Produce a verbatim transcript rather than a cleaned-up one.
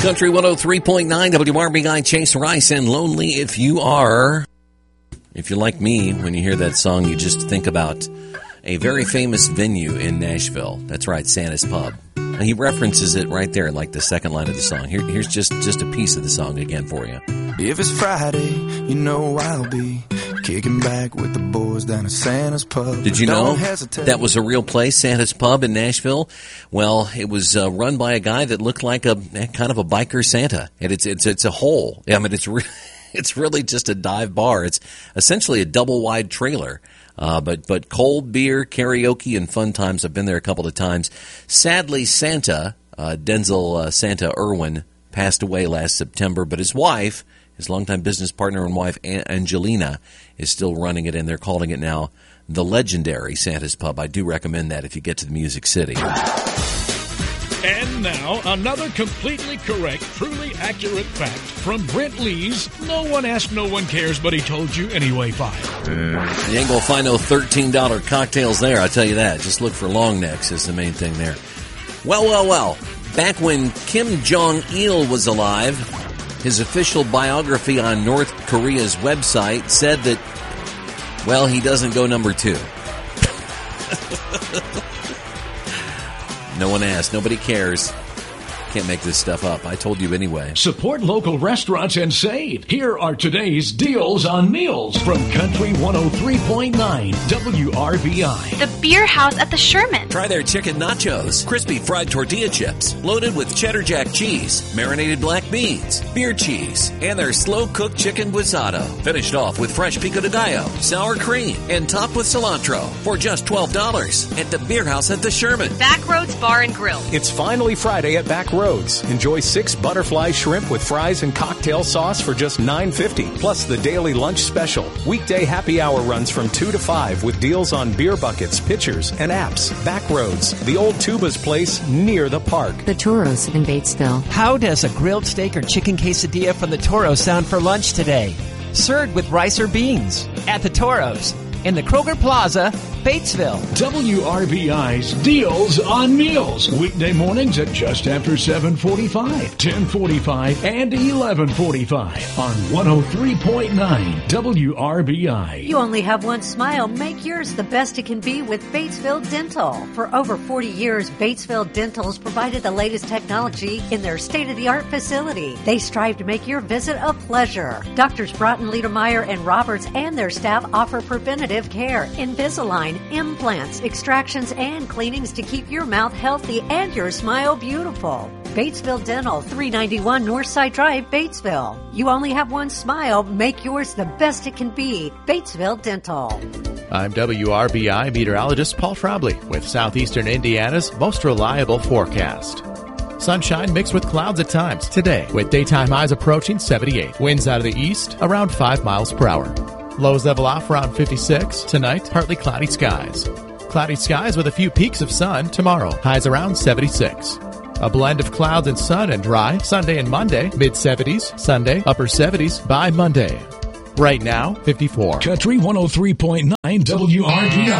Country one oh three point nine W R B I, Chase Rice, and Lonely If You Are. If you're like me, when you hear that song, you just think about a very famous venue in Nashville. That's right, Santa's Pub. And he references it right there, like the second line of the song. Here, here's just, just a piece of the song again for you. If it's Friday, you know I'll be kicking back with the boys down at Santa's Pub. Did you know that was a real place, Santa's Pub in Nashville? Well, it was uh, run by a guy that looked like a kind of a biker Santa, and it's it's it's a hole. I mean, it's re- it's really just a dive bar. It's essentially a double wide trailer. Uh, but but cold beer, karaoke, and fun times. I've been there a couple of times. Sadly, Santa, uh, Denzel uh, Santa Irwin, passed away last September, but his wife, his longtime business partner and wife, Angelina, is still running it, and they're calling it now the legendary Santa's Pub. I do recommend that if you get to the Music City. And now, another completely correct, truly accurate fact from Brent Lee's No One Asked, No One Cares, But He Told You Anyway file. You ain't going to find no thirteen dollars cocktails there, I'll tell you that. Just look for long necks is the main thing there. Well, well, well. Back when Kim Jong-il was alive, his official biography on North Korea's website said that, well, he doesn't go number two. No one asked. Nobody cares. Can't make this stuff up. I told you anyway. Support local restaurants and save. Here are today's deals on meals from Country one oh three point nine W R B I. The Beer House at the Sherman. Try their chicken nachos, crispy fried tortilla chips, loaded with cheddar jack cheese, marinated black beans, beer cheese, and their slow-cooked chicken guisado. Finished off with fresh pico de gallo, sour cream, and topped with cilantro for just twelve dollars at the Beer House at the Sherman. Backroads Bar and Grill. It's finally Friday at Backroads. Enjoy six butterfly shrimp with fries and cocktail sauce for just nine fifty, plus the daily lunch special. Weekday happy hour runs from two to five with deals on beer buckets, pitchers, and apps. Backroads, the old Tuba's place near the park. The Toros in Batesville. How does a grilled steak or chicken quesadilla from the Toro sound for lunch today? Served with rice or beans at the Toros in the Kroger Plaza, Batesville. W R B I's Deals on Meals. Weekday mornings at just after seven forty-five, ten forty-five, and eleven forty-five on one oh three point nine W R B I. You only have one smile. Make yours the best it can be with Batesville Dental. For over forty years, Batesville Dental's provided the latest technology in their state-of-the-art facility. They strive to make your visit a pleasure. Doctors Broughton, Liedermeyer, and Roberts and their staff offer preventative care, Invisalign, implants, extractions, and cleanings to keep your mouth healthy and your smile beautiful. Batesville Dental, three ninety-one Northside Drive, Batesville. You only have one smile. Make yours the best it can be. Batesville Dental. I'm W R B I meteorologist Paul Frobley with Southeastern Indiana's most reliable forecast. Sunshine mixed with clouds at times today, with daytime highs approaching seventy-eight. Winds out of the east around five miles per hour. Lows level off around fifty-six. Tonight, partly cloudy skies. Cloudy skies with a few peaks of sun tomorrow. Highs around seventy-six. A blend of clouds and sun and dry Sunday and Monday. mid-seventies. Sunday, upper seventies by Monday. Right now, fifty-four. Country one oh three point nine W R B I.